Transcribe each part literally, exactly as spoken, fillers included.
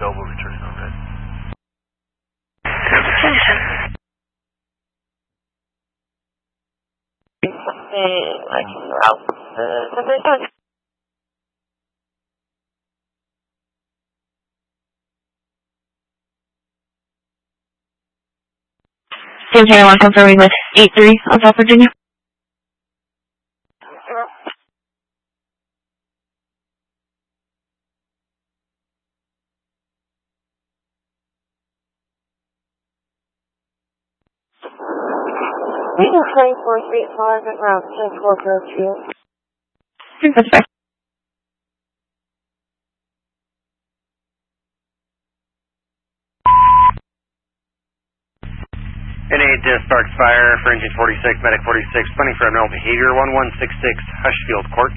Noble returning on red. James Hannah, confirming with eight three on South Virginia. We are trying for three five at route ten four zero two. That's fair. N eight uh, Sparks Fire for engine forty-six, medic forty-six, planning for abnormal behavior, one one six six, Hushfield Court.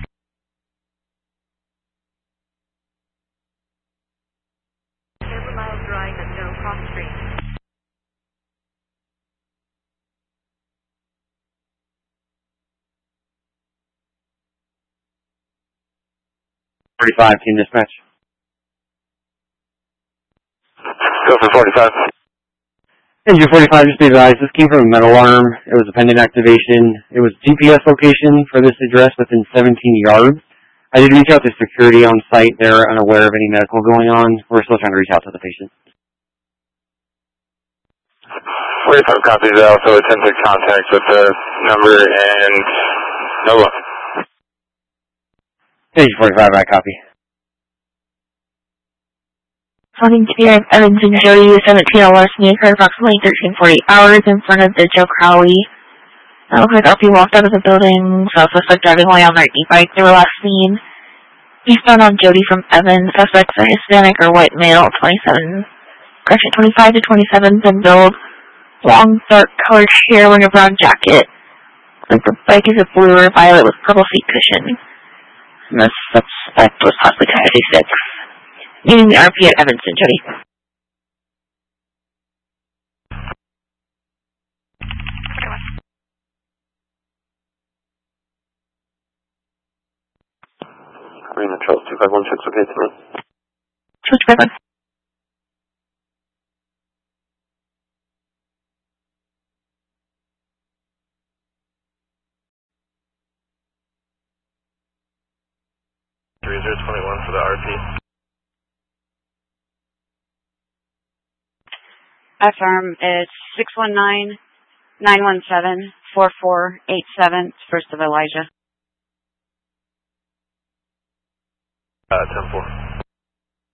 Seven miles drive at no cross street. forty-five, team dispatch. Go for forty-five. Engine forty-five, just be advised, this came from a metal alarm. It was a pending activation. It was G P S location for this address within seventeen yards. I did reach out to security on site. They're unaware of any medical going on. We're still trying to reach out to the patient. forty-five copies, also attempted contact with the number and no luck. Engine forty-five, I copy. Talking to your Evans and Jody, seventeen larceny occurred approximately thirteen forty hours in front of the Joe Crowley. It looks like R P walked out of the building, saw suspect driving away on their e-bike. They were last seen eastbound on Jody from Evans. Suspects are Hispanic or white male, twenty-seven, correction, twenty-five to twenty-seven, thin build, long dark colored hair, wearing a brown jacket. The bike is a blue or violet with purple seat cushion. And the suspect was possibly twenty-six. Meaning the R P at Evans and Jody. Arena Charles two five one six, okay to me. two five one. three zero two one for the R P. Affirm, it's six one nine, nine one seven, four four eight seven, First of Elijah. Uh, ten four.